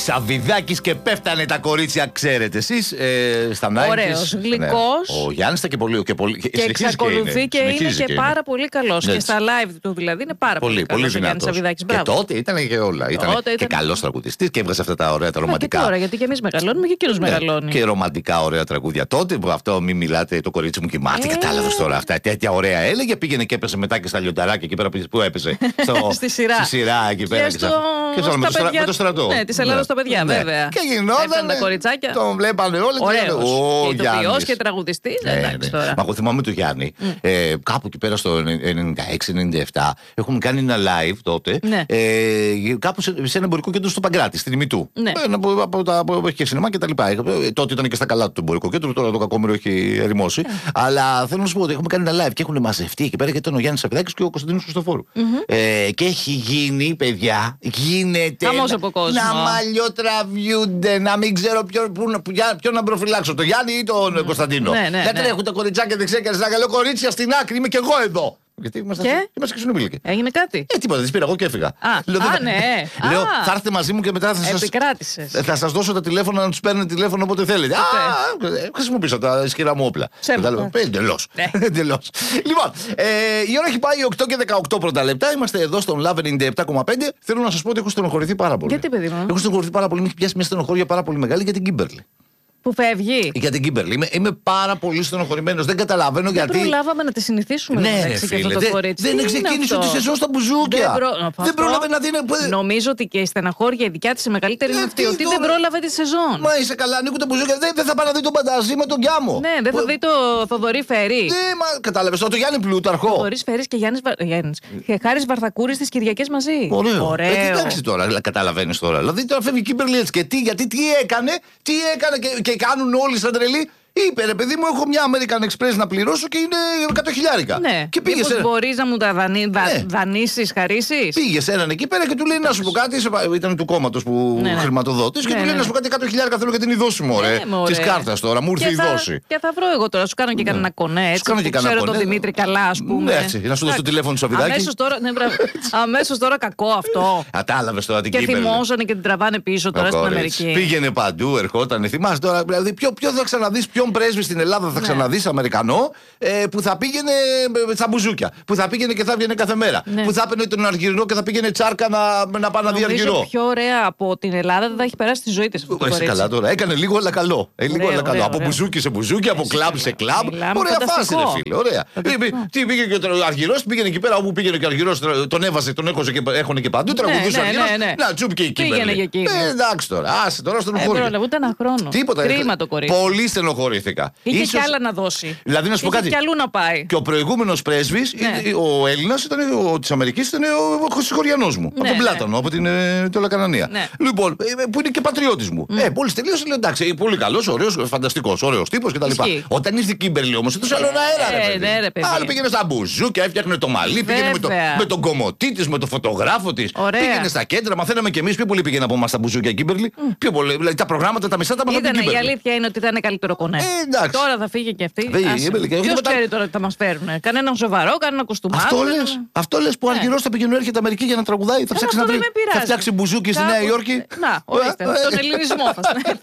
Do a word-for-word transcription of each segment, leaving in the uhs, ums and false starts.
Σαββιδάκης και πέφτανε τα κορίτσια, ξέρετε εσείς, ε, στα νάιντις. Ωραίος, γλυκός. Ναι. Ο Γιάννης ήταν και πολύ. Και, πολύ, και εξακολουθεί και είναι, και, είναι και πάρα πολύ καλός. Και στα live του δηλαδή είναι πάρα πολύ, πολύ καλός. Πολύ δυνατός. Και τότε ήταν και όλα. Ήταν τότε και ήταν... καλός τραγουδιστής και έβγαζε αυτά τα ωραία τα ρομαντικά. Και τώρα, γιατί και εμείς μεγαλώνουμε και εκείνος ναι. μεγαλώνει. Και ρομαντικά ωραία τραγούδια τότε. Που αυτό μην μιλάτε, το κορίτσι μου κοιμάται. Ε. Κατάλαβες τώρα αυτά. Τέτοια ωραία έλεγε. Πήγαινε και έπεσε μετά και στα λιονταράκια εκεί πέρα που έπεσε. Στη σειρά εκεί πέρα. Και με το στρατό. Ναι, τη Ελλάδα στα παιδιά, βέβαια. Και γινόταν. Τα κοριτσάκια. Τον βλέπανε όλοι. Ωραίος. Και ηθοποιός και τραγουδιστής. Μα εγώ θυμάμαι τον Γιάννη. Κάπου εκεί πέρα στο ενενήντα έξι ενενήντα επτά έχουμε κάνει ένα live τότε. Κάπου σε ένα εμπορικό κέντρο στο Παγκράτη, στην Ημιτού. Από τα που έχει και σινεμά και τα λοιπά. Τότε ήταν και στα καλά του το εμπορικό κέντρο, τώρα το κακόμοιρο έχει ερημώσει. Αλλά θέλω να σου πω ότι έχουμε κάνει ένα live και έχουν μαζευτεί εκεί πέρα γιατί ήταν ο Γιάννης Σαββιδάκης και ο Κωνσταντίνος Χριστοφόρου. Και έχει γίνει, παιδιά, γίνεται. Να μαλλιοτραβιούνται, να μην ξέρω ποιον, ποιον να προφυλάξω, τον Γιάννη ή τον mm. Κωνσταντίνο. Ναι, ναι, να τρέχουν ναι. τα κοριτσάκια δεξιά και αριστερά. Λέω κορίτσια στην άκρη, είμαι και εγώ εδώ. Γιατί είμαστε, και? είμαστε και συνομήλικοι. Έγινε κάτι. Ε, τίποτα, τη πήρα εγώ και έφυγα. Α, λέω, α θα... ναι. Λέω, θα έρθετε μαζί μου και μετά θα σας, θα σας δώσω τα τηλέφωνα να τους παίρνετε τηλέφωνο όποτε θέλετε. Okay. Α, χρησιμοποίησα τα ισχυρά μου όπλα. Εντελώς. Εντελώς. Λοιπόν, ε, η ώρα έχει πάει οκτώ και δεκαοκτώ πρώτα λεπτά. Είμαστε εδώ στον Love ενενήντα επτά κόμμα πέντε. Θέλω να σας πω ότι έχω στενοχωρηθεί πάρα πολύ. Γιατί, παιδί μου? Έχω στενοχωρηθεί πάρα πολύ. Μου έχει πιάσει μια στενοχώρια πάρα πολύ μεγάλη για την Κίμπερλι. Που φεύγει. Για την Κίμπερλι. Είμαι, είμαι πάρα πολύ στενοχωρημένος. Δεν καταλαβαίνω δεν γιατί. Δεν προλάβαμε να τη συνηθίσουμε. Ναι, ρε, φίλε, αυτό το κορίτσι. Δεν ξεκίνησε τη σεζόν στα μπουζούκια. Δεν, προ... δεν πρόλαβε να δίνει. Νομίζω ότι και η στεναχώρια, η δικιά τη η μεγαλύτερη είναι αυτή. Ότι δεν πρόλαβε τη σεζόν. Μα είσαι καλά, ανοίγουν τα μπουζούκια. Δεν, δεν θα πάει να δει τον Πανταζή με τον Γκιάμο. Ναι, δεν θα δει το Θοδωρή Φερή. Ναι, μα κατάλαβε το Γιάννη Πλούταρχο. Θοδωρή Φερή και Γιάννη Χάρης Βαρθακούρης τις Κυριακές μαζί. Ωραίο. Εντάξει τώρα, καταλαβαίνει τώρα. Δηλαδή τώρα φεύγει η Κίμπερλι έτσι και τι, γιατί τι έκανε, τι έκανε και κάνουν όλοι σαν τρελή. Είπε ρε παιδί μου, έχω μια American Express να πληρώσω και είναι εκατό χιλιάρικα. Ναι. Και πήγε. Σε... Μπορείς να μου τα δανει... ναι. δανείσεις, χαρίσεις. Πήγε σε έναν εκεί πέρα και του λέει να σου πω κάτι. Ήταν του κόμματος που ναι, ναι. χρηματοδότης. Και ναι, του λέει ναι. να σου πω κάτι εκατό χιλιάρικα θέλω για την ειδώση μου, ρε. Ναι, της κάρτας τώρα, μου ήρθε η δόση. Και θα βρω εγώ τώρα, σου κάνω και κανένα ναι. κονέ. Έτσι, σου κάνω και κανένα κονέ. Ξέρω τον Δημήτρη καλά, ας πούμε. Ναι, έτσι. Να σου δώσω το τηλέφωνο του Σαββιδάκη. Αμέσως τώρα κακό αυτό. Κατάλαβες τώρα την Κίμπερλι. Και θυμώσανε και την τραβάνε πίσω τώρα στην Αμερική. Πήγαινε παντού, ερχόταν. Θυμάσαι τώρα, δηλαδή ποιο θα ξαναδεί ποιον πρέσβη στην Ελλάδα. Θα ξαναδείς Αμερικανό ε, που θα πήγαινε στα μπουζούκια. Που θα πήγαινε και θα βγαίνει κάθε μέρα. Ναι. Που θα έπαιρνε τον Αργυρό και θα πήγαινε τσάρκα να, να πάει να δει Αργυρό. Πιο ωραία από την Ελλάδα δεν θα έχει περάσει τη ζωή της. Εσύ καλά τώρα. Έκανε λίγο αλλά καλό. Ε, λίγο, ωραία, αλλά καλό. Ωραία, από ωραία. μπουζούκι σε μπουζούκι, από κλαμπ σε κλαμπ. Ωραία φάση, ρε φίλε. Ωραία. Τι πήγε και ο Αργυρός, πήγαινε εκεί πέρα όπου πήγαινε και ο Αργυρός, τον έβαζε, τον έχωσε και έχωνε και παντού. Τραγουδούσε ο Αργυρός. Να τσουπ και εκεί. Εντάξει τώρα. Άσε τώρα στον χώρο. Ούτε ένα χρόνο. Τίποτα. Κρίμα το κορίτσι. Πολύ στενοχωρήθηκα. Είχε κι άλλα να δώσει. Δηλαδή να σου πω κάτι. Κι αλλού να πάει. Και ο προηγούμενος πρέσβης, ναι. ο Έλληνας, της Αμερικής, ήταν ο Συγχωριανός μου. Ναι, από τον ναι. Πλάτανο, από την ε, Τολακανανία. Ναι. Λοιπόν, ε, που είναι και πατριώτης μου. Mm. Ε, πολύ τελείωσε, λέει εντάξει, πολύ καλός, ωραίος, φανταστικός, ωραίος τύπος κτλ. Όταν ήρθε η Κίμπερλι όμως, ήταν άλλο αέρα. Ε, ναι, ρε, παιδί. Άλλο πήγαινε στα μπουζούκια, έφτιαχνε το μαλλί, πήγαινε με, το, με τον κομμωτή της, με τον φωτογράφο της. Πήγαινε στα κέντρα, μαθαίναμε κι εμείς πιο πολύ πήγαινε από εμάς στα μπουζούκια Κίμπερλι. Mm. Πιο πολύ, δηλαδή τα προγράμματα, τα μισά τα μαθαίναμε. Η αλήθεια είναι ότι ήταν καλύτερο κονέ. Τώρα θα φύγει και αυτή. Ποιος ξέρει τώρα τι θα μας φέρουν. Κανέναν σοβαρό, κανένα κουστούμάκι. Αυτό λες, αυτό λες που ο Αργυρός θα πηγαίνει έρχεται Αμερική για να τραγουδάει, θα ψάξει να βρει. Θα φτιάξει μπουζούκι στη Νέα Υόρκη. Να, ορίστε. Τον ελληνισμό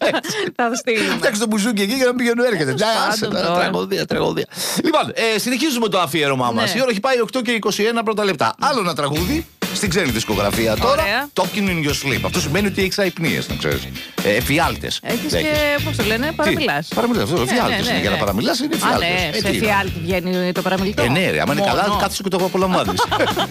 θα στείλουμε. Θα φτιάξει το μπουζούκι εκεί για να πηγαίνει έρχεται. Τραγωδία, τραγωδία. Λοιπόν, συνεχίζουμε το αφιέρωμά μας. Η ώρα έχει πάει οκτώ και είκοσι ένα πρώτα λεπτά. Άλλο ένα τραγούδι. Στην ξένη δισκογραφία τώρα. Talking in your sleep. Αυτό σημαίνει ότι έχεις αϊπνίες, να ξέρεις. Ε, εφιάλτες. Έχεις και, πώς το λένε, παραμιλάς. Παραμιλάς, αυτό. Εφιάλτες. Ναι, ναι, ναι. Για να παραμιλάς είναι εφιάλτες. Α, ναι, σε εφιάλτη βγαίνει το παραμιλητό. Ε, ναι, ρε, άμα είναι καλά, κάθεσαι και το απολαμβάνεις.